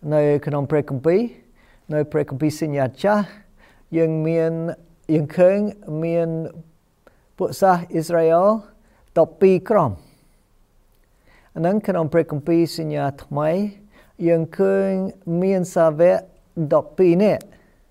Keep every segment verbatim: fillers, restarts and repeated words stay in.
នៅក្នុងព្រះគម្ពីរនៅព្រះគម្ពីរសញ្ញាចាស់យើងមានយើងឃើញមានពួកសាសអ៊ីស្រាអែលដប់ពីរក្រុមអានឹងក្នុងព្រះគម្ពីរសញ្ញាថ្មីយើងឃើញមានសាវកដប់ពីរនាក់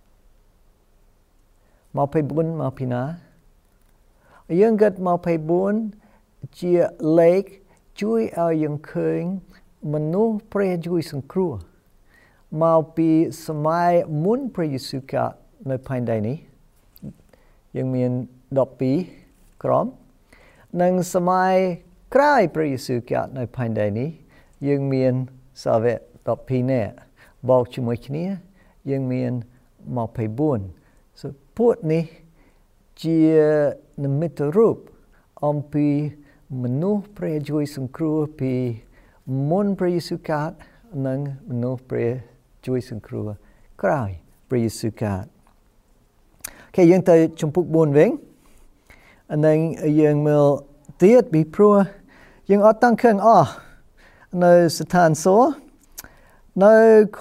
មកពីបួនមកពីណាយើងគិតមកពីបួនជាលេខជួយឲ្យយើងឃើញមនុស្សព្រះជួយសង្គ្រោះមកពីសម័យមុនព្រះយេស៊ូវកើតនៅផែនដីនេះយើងមានដប់ពីរក្រុមនិងសម័យក្រោយព្រះយេស៊ូវកើតនៅផែនដីនេះយើងមានសាវកដប់ពីរនាក់បូកជាមួយគ្នាយើងមានមកពីបួនso, ពួកនេះជានិមិត្តរូបអំពីមនុស្សព្រះជួយសង្គ្រោះពីមុនព្រះយេស៊ូវកើតនិងមនុស្សព្រះជួយសង្គ្រោះក្រោយព្រះយេស៊ូវកើតអូខេយើងទៅជំពូកបួនវិញហើយយើងមើលទៀតពីព្រោះយើងអត់តាំងឃើញអស់នៅស្ថានសួគ៌នៅខ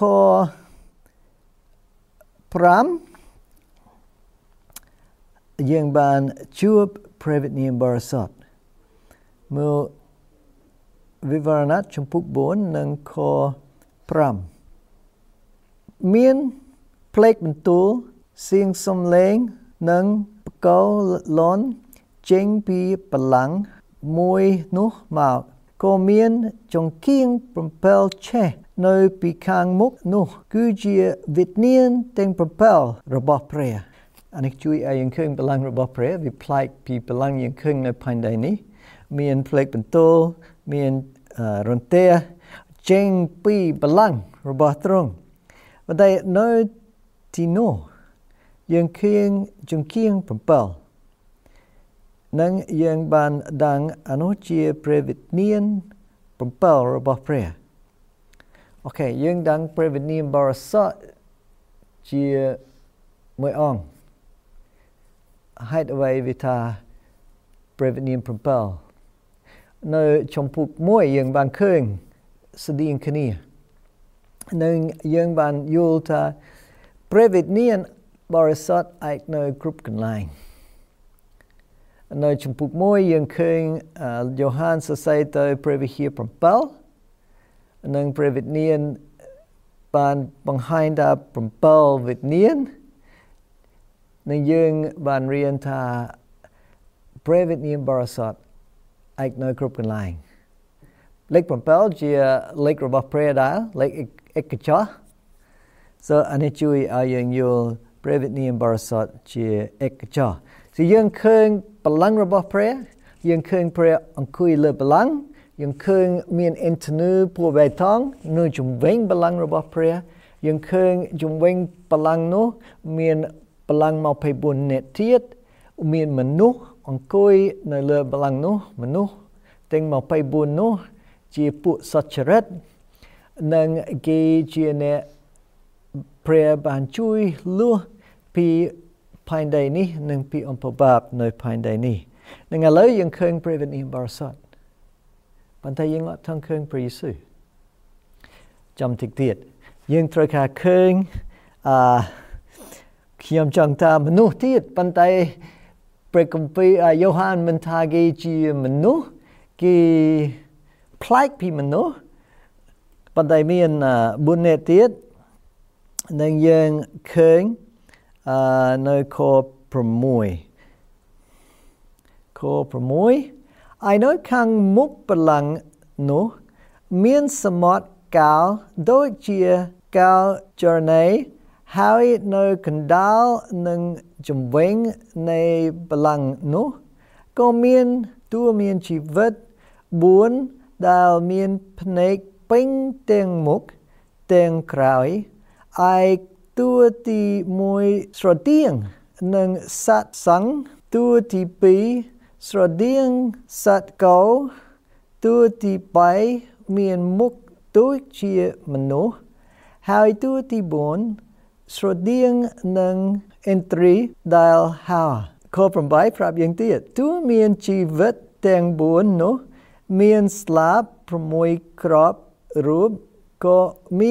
ប្រាំយើងបានជួបព្រះវិញ្ញាណបរិសុទ្ធមើលវិវរណៈជំពូកបួននិងខប្រាំមានផ្លេកបន្ទូលសៀងសំឡេងនិងបកោលន់ចេញពីបល្ល័ង្កមួយនោះមកក៏មានចង្កៀង7ឆេះនៅពីខាងមុខនោះគឺជាវិញ្ញាណទាំង7របស់ព្រះអានេះជួយឲ្យយើងឃើញបល្ល័ង្ករបស់ព្រះវាប្លែកពីបល្ល័ង្កយើងឃើញនៅផែនដីនេះមានផ្លេកបន្ទូលមានរន្ទះចេញពីបល្ល័ង្ករបស់ទ្រង់ប៉ុន្តែនៅទីនោះយើងឃើញចង្កៀង7និងយើងបានដឹងអានោះជាព្រះវិញ្ញាណ7របស់ព្រះអូខេយើងដឹងព្រះវិញ្ញាណបរិសុទ្ធជាមួយអង្គហេតុអ្វីវាថាព្រះវិញ្ញាណ7នៅជំពូកមួយយើងបានឃើញស្តីងគ្នានិងយើងបានយល់ថាព្រះវិញ្ញាណបរិសុទ្ធអាចនៅគ្រប់កន្លែងនៅជំពូកមួយយើងឃើញយ៉ូហានសរសេរទៅព្រះវិហារ7និងព្រះវិញ្ញាណបានបង្ហាញថា7វិញ្ញាណនិងយើងបានរៀនថាព្រះវិញ្ញាណបរិសុទ្ធអាចនៅគ្រប់កន្លែងលេខ7ជាលេខរបស់ព្រះដែរលេខឯកចោះ so អានេះជួយឲ្យយើងយល់ព្រះវិញ្ញាណបរិសុទ្ធជាឯកចោះ so យើងឃើញបល្ល័ង្ករបស់ព្រះយើងឃើញព្រះអង្គុយលើបល្ល័ង្កយើងឃើញមានអិនទនូពណ៌បៃតងនៅជុំវិញបល្ល័ង្ករបស់ព្រះយើងឃើញជុំវិញបល្ល័ង្កនោះមានបល្ល័ង្កមកពីបួននាក់ទៀតមានមនុស្សអង្គុយនៅលើបល្ល័ង្កនោះមនុស្សទាំងមកពីបួននោះជាពួកសុចរិតនិងគេជាអ្នកព្រះបានជួយលួសពីផែនដីនេះនិងពីអំពើបាបនៅផែនដីនេះនិងឥឡូវយើងឃើញព្រះវិញ្ញាណបរិសុទ្ធប៉ុន្តែយើងអត់ថងឃើញព្រះយេស៊ូវចាំតិចទៀតយើងត្រូវការឃើញអឺខ្ញុំចង់ថាមនុស្សទៀតប៉ុន្តែព្រះគម្ពីរយ៉ូហានមិនថាគេជាមនុស្សគេប្លែកពីមនុស្សប៉ុន្តែមានបួននាក់ទៀតនិងយើងឃើញអឺនៅខ6ខ6ឯនៅខាងមុខបល្ល័ង្កនោះមានសមុទ្រកោរដូចជាកោរចរណីហើយនៅកណ្ដាលនិងជំវិញនៃបល្ល័ង្កនោះក៏មានទួមានជីវិតបួនដែលមានភ្នែកពេញទាំងមុខទាំងក្រោយឯតួទីមួយស្រដៀងនឹងសត្វសង្ឃតួទីពីរស្រដៀងសត្វគោតួទីបីមានមុខដូចជាមនុស្សហើយតួទីបួនស្រដៀងនឹងឥន្ទ្រីដែលហើរខ8ប្រាប់យ៉ាងទៀតតួមានជីវិតទាំងបួននោះមានស្លាប6គ្រាប់រូបក៏មាន